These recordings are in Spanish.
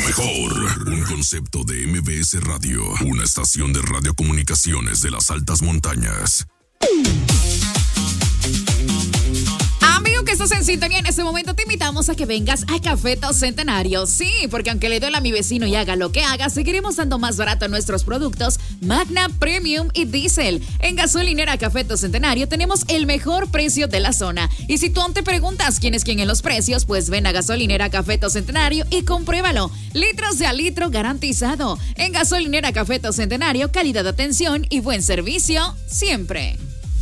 mejor. Un concepto de MBS Radio. Una estación de radiocomunicaciones de las altas montañas. Amigo que estás en sintonía en este momento, te invitamos a que vengas a Cafeto Centenario. Sí, porque aunque le duele a mi vecino y haga lo que haga, seguiremos dando más barato nuestros productos Magna, Premium y Diesel. En gasolinera Cafeto Centenario tenemos el mejor precio de la zona. Y si tú aún te preguntas quién es quién en los precios, pues ven a gasolinera Cafeto Centenario y compruébalo. Litros de a litro garantizado. En gasolinera Cafeto Centenario, calidad de atención y buen servicio siempre.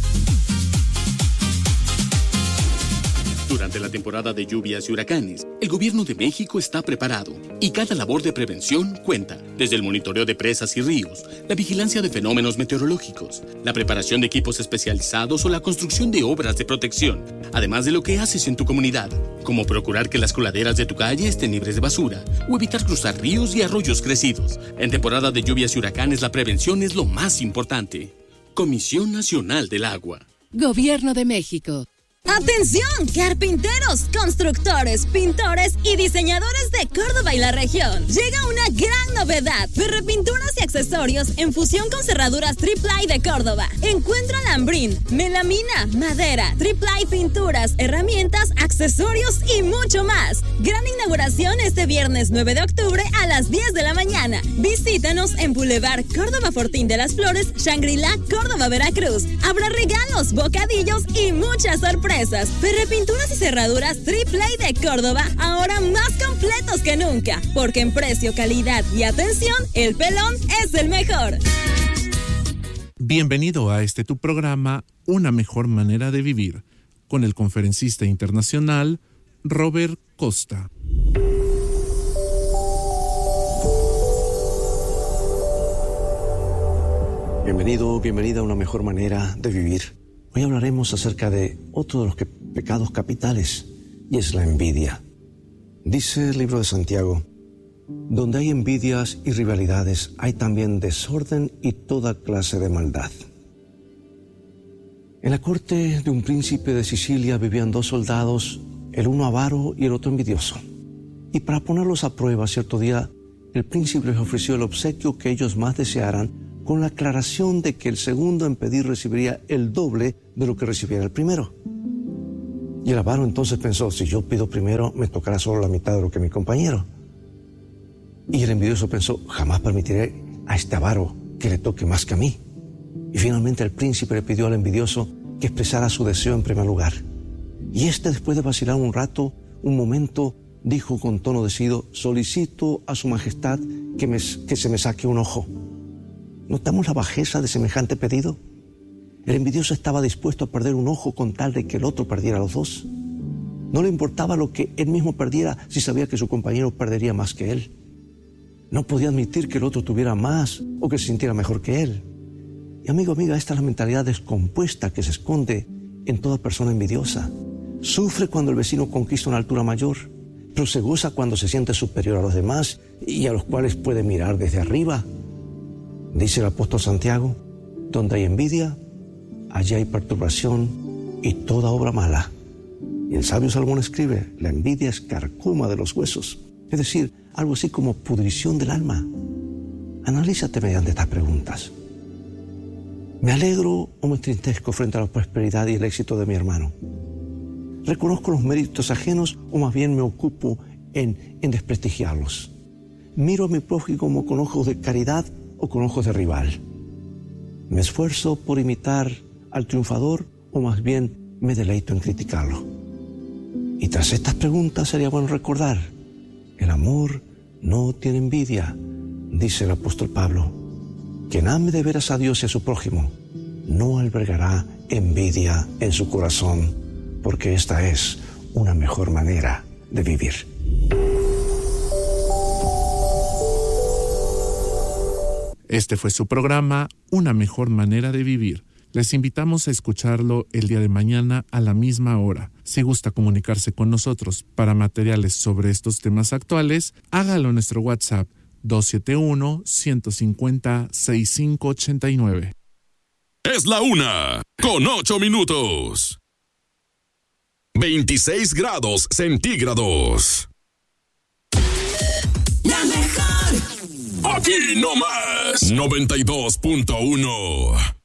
Durante la temporada de lluvias y huracanes, el gobierno de México está preparado y cada labor de prevención cuenta, desde el monitoreo de presas y ríos, la vigilancia de fenómenos meteorológicos, la preparación de equipos especializados o la construcción de obras de protección, además de lo que haces en tu comunidad, como procurar que las coladeras de tu calle estén libres de basura o evitar cruzar ríos y arroyos crecidos. En temporada de lluvias y huracanes, la prevención es lo más importante. Comisión Nacional del Agua. Gobierno de México. ¡Atención! Carpinteros, constructores, pintores y diseñadores de Córdoba y la región. Llega una gran novedad. Repinturas y accesorios en fusión con cerraduras Tri-Ply de Córdoba. Encuentra lambrín, melamina, madera, Tri-Ply pinturas, herramientas, accesorios y mucho más. Gran inauguración este viernes 9 de octubre a las 10 de la mañana. Visítanos en Boulevard Córdoba Fortín de las Flores, Shangri-La, Córdoba, Veracruz. Habrá regalos, bocadillos y muchas sorpresas. Ferrepinturas y cerraduras Tri-Ply de Córdoba, ahora más completos que nunca, porque en precio, calidad y atención, el pelón es el mejor. Bienvenido a tu programa, Una Mejor Manera de Vivir, con el conferencista internacional Robert Costa. Bienvenido, bienvenida a Una Mejor Manera de Vivir. Hoy hablaremos acerca de otro de los pecados capitales, y es la envidia. Dice el libro de Santiago: donde hay envidias y rivalidades, hay también desorden y toda clase de maldad. En la corte de un príncipe de Sicilia vivían dos soldados, el uno avaro y el otro envidioso. Y para ponerlos a prueba, cierto día, el príncipe les ofreció el obsequio que ellos más desearan, con la aclaración de que el segundo en pedir recibiría el doble de lo que recibiera el primero. Y el avaro entonces pensó: si yo pido primero, me tocará solo la mitad de lo que mi compañero. Y el envidioso pensó: jamás permitiré a este avaro que le toque más que a mí. Y finalmente el príncipe le pidió al envidioso que expresara su deseo en primer lugar. Y después de vacilar un momento, dijo con tono decidido: solicito a su majestad que se me saque un ojo. ¿Notamos la bajeza de semejante pedido? El envidioso estaba dispuesto a perder un ojo con tal de que el otro perdiera los dos. No le importaba lo que él mismo perdiera si sabía que su compañero perdería más que él. No podía admitir que el otro tuviera más o que se sintiera mejor que él. Y amigo, amiga, esta es la mentalidad descompuesta que se esconde en toda persona envidiosa. Sufre cuando el vecino conquista una altura mayor, pero se goza cuando se siente superior a los demás y a los cuales puede mirar desde arriba. Dice el apóstol Santiago: donde hay envidia, allí hay perturbación y toda obra mala. Y el sabio Salomón escribe: la envidia es carcoma de los huesos, es decir, algo así como pudrición del alma. Analízate mediante estas preguntas. ¿Me alegro o me entristezco frente a la prosperidad y el éxito de mi hermano? ¿Reconozco los méritos ajenos o más bien me ocupo en desprestigiarlos? ¿Miro a mi prójimo con ojos de caridad o con ojos de rival? ¿Me esfuerzo por imitar al triunfador o más bien me deleito en criticarlo? Y tras estas preguntas sería bueno recordar: el amor no tiene envidia, dice el apóstol Pablo. Quien ame de veras a Dios y a su prójimo no albergará envidia en su corazón, porque esta es una mejor manera de vivir. Este fue su programa, Una Mejor Manera de Vivir. Les invitamos a escucharlo el día de mañana a la misma hora. Si gusta comunicarse con nosotros para materiales sobre estos temas actuales, hágalo en nuestro WhatsApp 271-150-6589. Es la 1:08. 26 grados centígrados. La Aquí no más. 92.1.